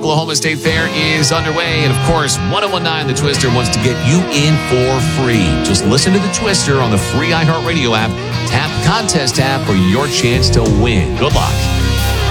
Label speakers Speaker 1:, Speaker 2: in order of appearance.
Speaker 1: Oklahoma State Fair is underway. And, of course, 1019 The Twister wants to get you in for free. Just listen to The Twister on the free iHeartRadio app. Tap the contest tab for your chance to win. Good luck.